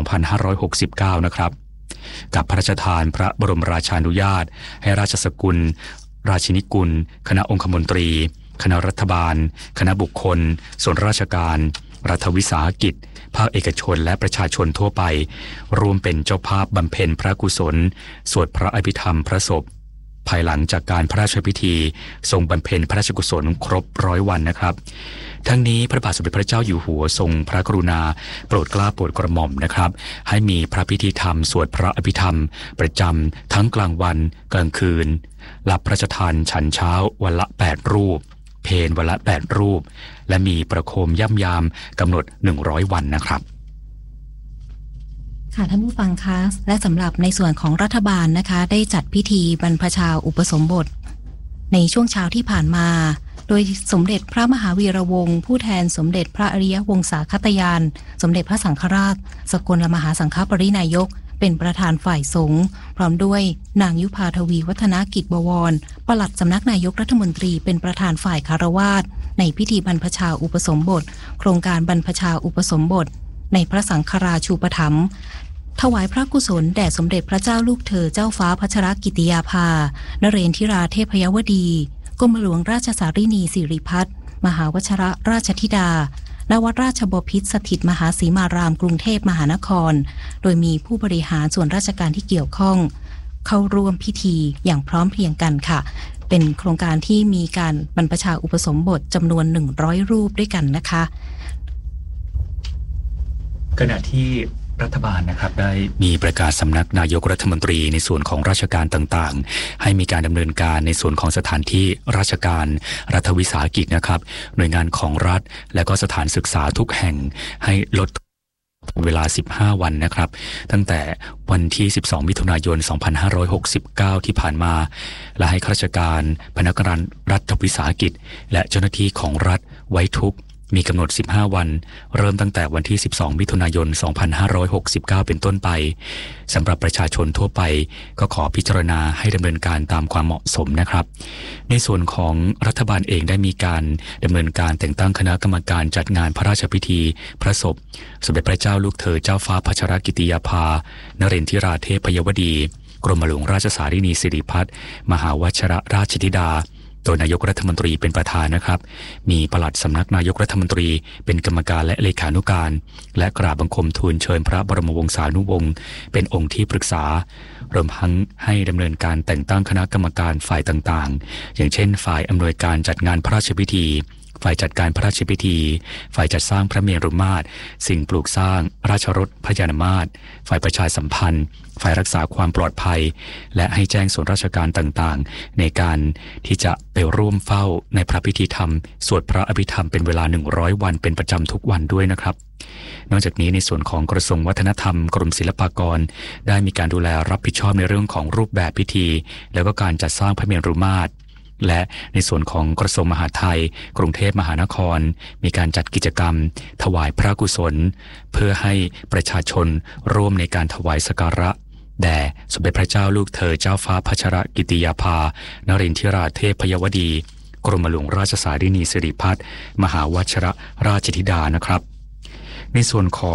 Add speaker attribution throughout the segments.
Speaker 1: 2569 นะครับกับพระราชทานพระบรมราชานุญาตให้ราชสกุลราชินีกุลคณะองคมนตรีคณะรัฐบาลคณะบุคคลส่วนราชการรัฐวิสาหกิจภาคเอกชนและประชาชนทั่วไปรวมเป็นเจ้าภาพบำเพ็ญพระกุศลสวดพระอภิธรรมพระศพภายหลังจากการพระราชพิธีทรงบำเพ็ญพระราชกุศลครบ100 วันนะครับทั้งนี้พระบาทสมเด็จพระเจ้าอยู่หัวทรงพระกรุณาโปรดเกล้าโปรดกระหม่อมนะครับให้มีพระพิธีธรรมสวดพระอภิธรรมประจำทั้งกลางวันกลางคืนรับพระราชทานฉันเช้าวันละ8 รูปเพลวันละ8 รูปและมีประโคมย่ำยามกำหนด100 วันนะครับ
Speaker 2: ค่ะท่านผู้ฟังคะและสำหรับในส่วนของรัฐบาลนะคะได้จัดพิธีบรรพชาอุปสมบทในช่วงเช้าที่ผ่านมาโดยสมเด็จพระมหาวีระวงศ์ผู้แทนสมเด็จพระอริยวงศาคตยานสมเด็จพระสังฆราชสกลมหาสังฆปรินายกเป็นประธานฝ่ายสงฆ์พร้อมด้วยนางยุพาทวีวัฒนกิจบวรปลัดสำนักนายกรัฐมนตรีเป็นประธานฝ่ายคารวาสในพิธีบรรพชาอุปสมบทโครงการบรรพชาอุปสมบทในพระสังฆราชูปถัมภ์ถวายพระกุศลแด่สมเด็จพระเจ้าลูกเธอเจ้าฟ้าพัชรกิติยาภานเรนทิราเทพยวดีกรมหลวงราชสารินีสิริพัฒน์มหาวชรราชธิดาณวัดราชบพิตรสถิตมหาสีมารามกรุงเทพมหานครโดยมีผู้บริหารส่วนราชการที่เกี่ยวข้องเข้าร่วมพิธีอย่างพร้อมเพรียงกันค่ะเป็นโครงการที่มีการบรรพชาอุปสมบทจำนวน100 รูปด้วยกันนะคะ
Speaker 1: ขณะที่รัฐบาลนะครับได้มีประกาศสำนักนายกรัฐมนตรีในส่วนของราชการต่างๆให้มีการดำเนินการในส่วนของสถานที่ราชการรัฐวิสาหกิจนะครับหน่วยงานของรัฐและก็สถานศึกษาทุกแห่งให้ลดเวลา15 วันนะครับตั้งแต่วันที่12 มิถุนายน 2569 ที่ผ่านมาและให้ข้าราชการพนักงานรัฐวิสาหกิจและเจ้าหน้าที่ของรัฐไว้ทุกข์มีกำหนด15 วันเริ่มตั้งแต่วันที่12 มิถุนายน 2569 เป็นต้นไปสำหรับประชาชนทั่วไปก็ขอพิจารณาให้ดำเนินการตามความเหมาะสมนะครับในส่วนของรัฐบาลเองได้มีการดำเนินการแต่งตั้งคณะกรรมการจัดงานพระราชพิธีพระศพสมเด็จพระเจ้าลูกเธอเจ้าฟ้าพัชรกิติยาภานเรนทิราเทพยวดีกรมหลวงราชสารินีสิริพัฒน์มหาวชรราชธิดาโดยนายกรัฐมนตรีเป็นประธานนะครับมีปลัดสำนักนายกรัฐมนตรีเป็นกรรมการและเลขานุการและกราบบังคมทูลเชิญพระบรมวงศานุวงศ์เป็นองค์ที่ปรึกษารวมทั้งให้ดำเนินการแต่งตั้งคณะกรรมการฝ่ายต่างๆอย่างเช่นฝ่ายอำนวยการจัดงานพระราชพิธีฝ่ายจัดการพระราชพิธีฝ่ายจัดสร้างพระเมรุมาตรสิ่งปลูกสร้างราชรถพยานมาตรฝ่ายประชาสัมพันธ์ฝ่ายรักษาความปลอดภัยและให้แจ้งส่วนราชการต่างๆในการที่จะไปร่วมเฝ้าในพระพิธีธรรมสวดพระอภิธรรมเป็นเวลา100 วันเป็นประจำทุกวันด้วยนะครับนอกจากนี้ในส่วนของกระทรวงวัฒนธรรมกรมศิลปากรได้มีการดูแลรับผิดชอบในเรื่องของรูปแบบพิธีแล้วก็การจัดสร้างพระเมรุมาตรและในส่วนของกระทรวงมหาดไทยกรุงเทพมหานครมีการจัดกิจกรรมถวายพระกุศลเพื่อให้ประชาชนร่วมในการถวายสักการะแด่สมเด็จพระเจ้าลูกเธอเจ้าฟ้าพัชรกิติยาภานเรนทิราเทพยวดีกรมหลวงราชสารินีสิริพัฒน์มหาวชรราชธิดานะครับในส่วนของ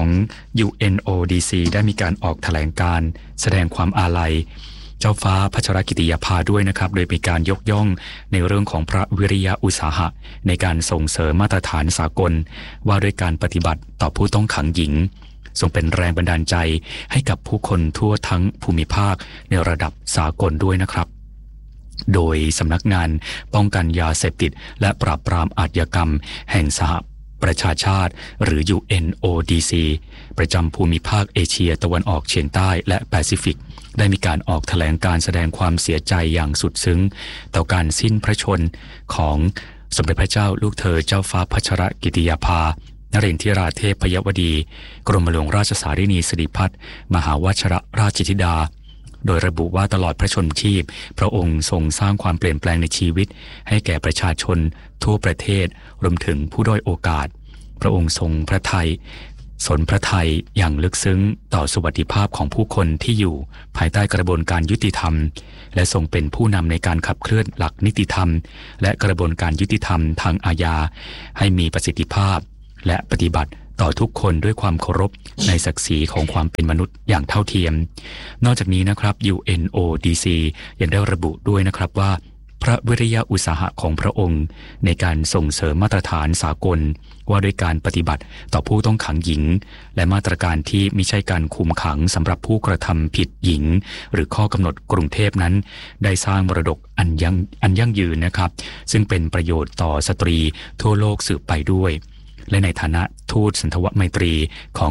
Speaker 1: UNODC ได้มีการออกแถลงการแสดงความอาลัยเจ้าฟ้าพัชรกิติยาภาด้วยนะครับโดยมีการยกย่องในเรื่องของพระวิริยะอุตสาหะในการส่งเสริมมาตรฐานสากลว่าด้วยการปฏิบัติต่อผู้ต้องขังหญิงทรงเป็นแรงบันดาลใจให้กับผู้คนทั่วทั้งภูมิภาคในระดับสากลด้วยนะครับโดยสำนักงานป้องกันยาเสพติดและปราบปรามอาชญากรรมแห่งสหประชาชาติหรือ UNODC ประจำภูมิภาคเอเชียตะวันออกเฉียงใต้และแปซิฟิกได้มีการออกแถลงการแสดงความเสียใจอย่างสุดซึ้งต่อการสิ้นพระชนของสมเด็จพระเจ้าลูกเธอเจ้าฟ้าพัชรกิติยาภานเรนทิราเทพยวดีกรมหลวงราชสารินีสิริพัฒน์มหาวชรราชธิดาโดยระบุว่าตลอดพระชนชีพพระองค์ทรงสร้างความเปลี่ยนแปลงในชีวิตให้แก่ประชาชนทั่วประเทศรวมถึงผู้ด้อยโอกาสพระองค์ทรงพระทัยสนพระทัยอย่างลึกซึ้งต่อสวัสดิภาพของผู้คนที่อยู่ภายใต้กระบวนการยุติธรรมและทรงเป็นผู้นำในการขับเคลื่อนหลักนิติธรรมและกระบวนการยุติธรรมทางอาญาให้มีประสิทธิภาพและปฏิบัติต่อทุกคนด้วยความเคารพในศักดิ์ศรีของความเป็นมนุษย์อย่างเท่าเทียมนอกจากนี้นะครับ UNODC ยังได้ระบุด้วยนะครับว่าพระวิริยะอุตสาหะของพระองค์ในการส่งเสริมมาตรฐานสากลว่าด้วยการปฏิบัติต่อผู้ต้องขังหญิงและมาตรการที่มิใช่การคุมขังสำหรับผู้กระทำผิดหญิงหรือข้อกำหนดกรุงเทพนั้นได้สร้างมรดกอันยั่งยืนนะครับซึ่งเป็นประโยชน์ต่อสตรีทั่วโลกสืบไปด้วยและในฐานะทูตสันทวไมตรีของ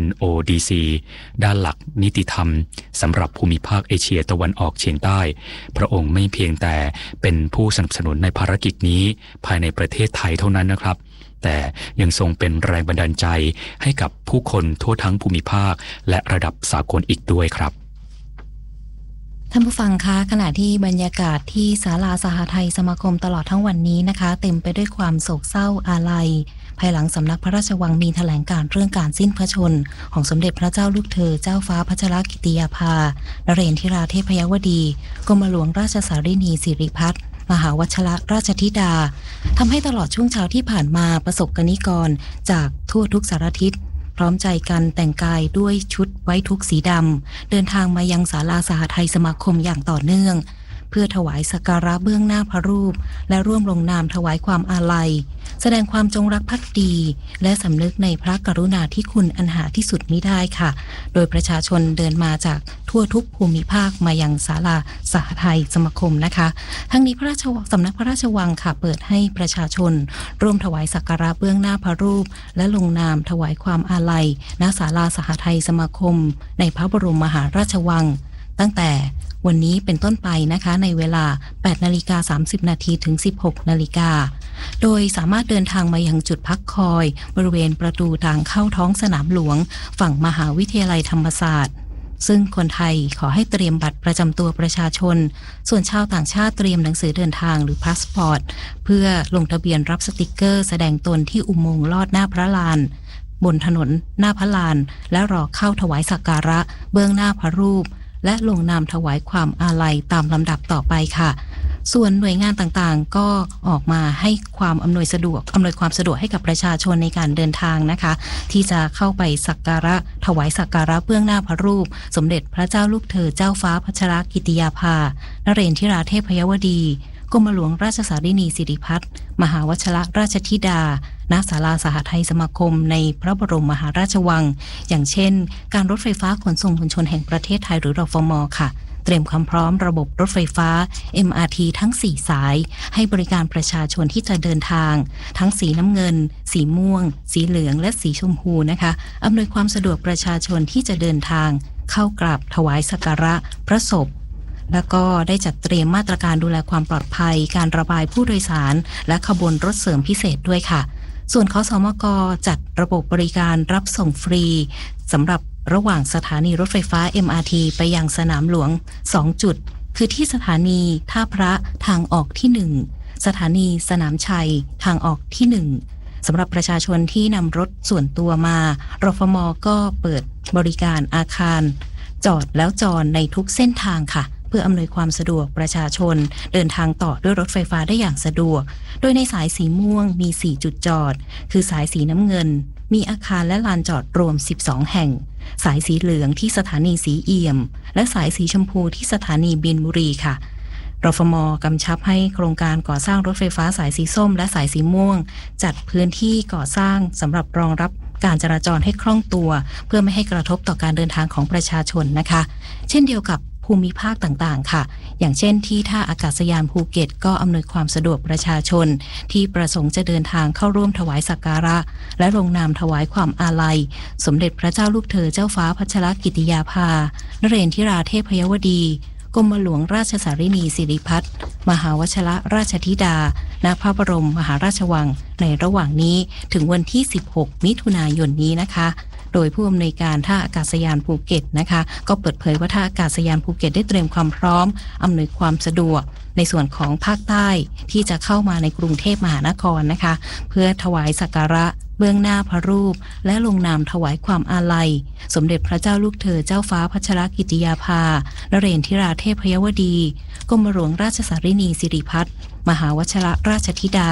Speaker 1: UNODC ด้านหลักนิติธรรมสำหรับภูมิภาคเอเชียตะวันออกเฉียงใต้พระองค์ไม่เพียงแต่เป็นผู้สนับสนุนในภารกิจนี้ภายในประเทศไทยเท่านั้นนะครับแต่ยังทรงเป็นแรงบันดาลใจให้กับผู้คนทั่วทั้งภูมิภาคและระดับสากลอีกด้วยครับ
Speaker 2: ท่านผู้ฟังคะขณะที่บรรยากาศที่ศาลาสหทัยสมาคมตลอดทั้งวันนี้นะคะเต็มไปด้วยความโศกเศร้าอาลัยภายหลังสำนักพระราชวังมีแถลงการเรื่องการสิ้นพระชนของสมเด็จพระเจ้าลูกเธอเจ้าฟ้าพัชรกิติยาภานเรนทิราเทพยวดีกรมหลวงราชสารินีสิริพัฒน์มหาวชิรราชธิดาทำให้ตลอดช่วงเช้าที่ผ่านมาประสบกนิกรจากทั่วทุกสารทิศพร้อมใจกันแต่งกายด้วยชุดไว้ทุกสีดำเดินทางมายังศาลาสหทัยสมาคมอย่างต่อเนื่องเพื่อถวายสักการะเบื้องหน้าพระรูปและร่วมลงนามถวายความอาลัยแสดงความจงรักภักดีและสำนึกในพระกรุณาธิคุณอันหาที่สุดมิได้ค่ะโดยประชาชนเดินมาจากทั่วทุกภูมิภาคมายังศาลาสหทัยสมาคมนะคะทั้งนี้สำนักพระราชวังค่ะเปิดให้ประชาชนร่วมถวายสักการะเบื้องหน้าพระรูปและลงนามถวายความอาลัยณศาลาสหทัยสมาคมในพระบรมมหาราชวังตั้งแต่วันนี้เป็นต้นไปนะคะในเวลา 8:30 น.ถึง 16:00 น.โดยสามารถเดินทางมายังจุดพักคอยบริเวณประตูทางเข้าท้องสนามหลวงฝั่งมหาวิทยาลัยธรรมศาสตร์ซึ่งคนไทยขอให้เตรียมบัตรประจำตัวประชาชนส่วนชาวต่างชาติเตรียมหนังสือเดินทางหรือพาสปอร์ตเพื่อลงทะเบียนรับสติกเกอร์แสดงตนที่อุโมงค์ลอดหน้าพระลานบนถนนหน้าพระลานและรอเข้าถวายสักการะเบื้องหน้าพระรูปและลงนามถวายความอาลัยตามลำดับต่อไปค่ะส่วนหน่วยงานต่างๆก็ออกมาให้ความอำนวยความสะดวกให้กับประชาชนในการเดินทางนะคะที่จะเข้าไปสักการะถวายสักการะเบื้องหน้าพระรูปสมเด็จพระเจ้าลูกเธอเจ้าฟ้าพัชรกิติยาภานเรนทิราเทพยวดีกรมหลวงราชสารินีสิริพัฒน์มหาวชิรราชธิดาณศาลาสหทัยสมาคมในพระบรมมหาราชวังอย่างเช่นการรถไฟฟ้าขนส่งมวลชนแห่งประเทศไทยหรือรฟม.ค่ะเตรียมความพร้อมระบบรถไฟฟ้า MRT ทั้ง4สายให้บริการประชาชนที่จะเดินทางทั้งสีน้ำเงินสีม่วงสีเหลืองและสีชมพูนะคะอำนวยความสะดวกประชาชนที่จะเดินทางเข้ากราบถวายสักการะพระศพแล้วก็ได้จัดเตรียมมาตรการดูแลความปลอดภัยการระบายผู้โดยสารและขบวนรถเสริมพิเศษด้วยค่ะส่วนขสมกจัดระบบบริการรับส่งฟรีสำหรับระหว่างสถานีรถไฟฟ้า MRT ไปยังสนามหลวง2จุดคือที่สถานีท่าพระทางออกที่1สถานีสนามชัยทางออกที่1สำหรับประชาชนที่นำรถส่วนตัวมารฟม.ก็เปิดบริการอาคารจอดแล้วจอดในทุกเส้นทางค่ะเพื่ออำนวยความสะดวกประชาชนเดินทางต่อด้วยรถไฟฟ้าได้อย่างสะดวกโดยในสายสีม่วงมี4จุดจอดคือสายสีน้ำเงินมีอาคารและลานจอดรวม12แห่งสายสีเหลืองที่สถานีสีเอี่ยมและสายสีชมพูที่สถานีบินบุรีค่ะรฟม.กำชับให้โครงการก่อสร้างรถไฟฟ้าสายสีส้มและสายสีม่วงจัดพื้นที่ก่อสร้างสำหรับรองรับการจราจรให้คล่องตัวเพื่อไม่ให้กระทบต่อการเดินทางของประชาชนนะคะเช่นเดียวกับภูมิภาคต่างๆค่ะอย่างเช่นที่ท่าอากาศยานภูเก็ตก็อำนวยความสะดวกประชาชนที่ประสงค์จะเดินทางเข้าร่วมถวายสักการะและลงนามถวายความอาลัยสมเด็จพระเจ้าลูกเธอเจ้าฟ้าพัชรกิติยาภานเรนทิราเทพยวดีกรมหลวงราชสารินีสิริพัฒน์มหาวชิรราชธิดาณพระบรมมหาราชวังในระหว่างนี้ถึงวันที่16มิถุนายนนี้นะคะโดยผู้อำนวยการท่าอากาศยานภูเก็ตนะคะก็เปิดเผยว่าท่าอากาศยานภูเก็ตได้เตรียมความพร้อมอำนวยความสะดวกในส่วนของภาคใต้ที่จะเข้ามาในกรุงเทพมหานครนะคะเพื่อถวายสักการะเบื้องหน้าพระรูปและลงนามถวายความอาลัยสมเด็จพระเจ้าลูกเธอเจ้าฟ้าพัชรกิติยาภานเรนทิราเทพยวดีกรมหลวงราชสารินีสิริพัฒน์มหาวชิรราชธิดา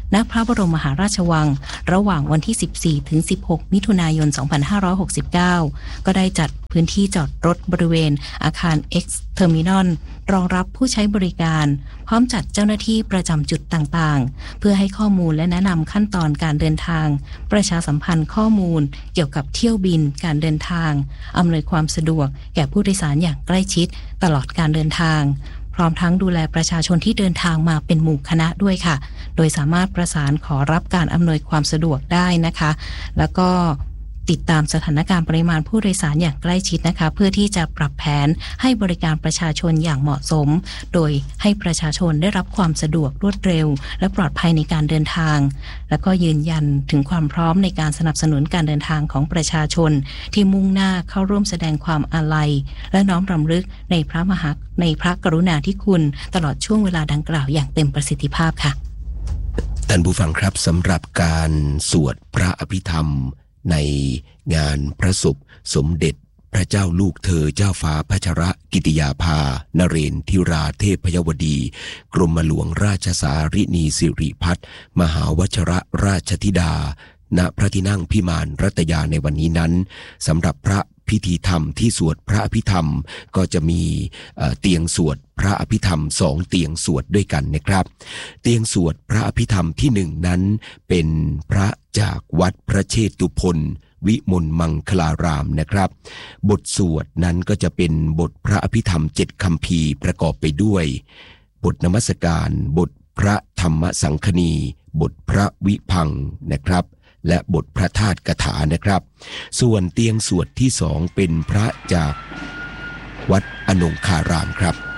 Speaker 2: ณพระบรมมหาราชวังระหว่างวันที่ 14 ถึง 16 มิถุนายน 2569 ก็ได้จัดพื้นที่จอดรถบริเวณอาคาร X Terminal รองรับผู้ใช้บริการพร้อมจัดเจ้าหน้าที่ประจำจุดต่างๆเพื่อให้ข้อมูลและแนะนำขั้นตอนการเดินทางประชาสัมพันธ์ข้อมูลเกี่ยวกับเที่ยวบินการเดินทางอำนวยความสะดวกแก่ผู้โดยสารอย่างใกล้ชิดตลอดการเดินทางพร้อมทั้งดูแลประชาชนที่เดินทางมาเป็นหมู่คณะด้วยค่ะโดยสามารถประสานขอรับการอำนวยความสะดวกได้นะคะแล้วก็ติดตามสถานการณ์ปริมาณผู้โดยสารอย่างใกล้ชิดนะคะเพื่อที่จะปรับแผนให้บริการประชาชนอย่างเหมาะสมโดยให้ประชาชนได้รับความสะดวกรวดเร็วและปลอดภัยในการเดินทางแล้วก็ยืนยันถึงความพร้อมในการสนับสนุนการเดินทางของประชาชนที่มุ่งหน้าเข้าร่วมแสดงความอาลัยและน้อมรำลึกในพระกรุณาธิคุณตลอดช่วงเวลาดังกล่าวอย่างเต็มประสิทธิภาพค่ะ
Speaker 3: ท่านผู้ฟังครับสำหรับการสวดพระอภิธรรมในงานพระศพสมเด็จพระเจ้าลูกเธอเจ้าฟ้าพัชรกิติยาภานเรนทิราเทพยวดีกรมหลวงราชสารินีสิริพัฒน์มหาวชรราชธิดาณพระที่นั่งพิมานรัตยาในวันนี้นั้นสำหรับพระพิธีธรรมที่สวดพระอภิธรรมก็จะมีเตียงสวดพระอภิธรรม2เตียงสวดด้วยกันนะครับเตียงสวดพระอภิธรรมที่1นั้นเป็นพระจากวัดพระเชตุพนวิมลมังคลารามนะครับบทสวดนั้นก็จะเป็นบทพระอภิธรรม7คัมภีร์ประกอบไปด้วยบทนมัสการบทพระธรรมสังคณีบทพระวิพังค์นะครับและบทพระธาตุกถานะครับส่วนเตียงสวดที่2เป็นพระจากวัดอนงคารามครับ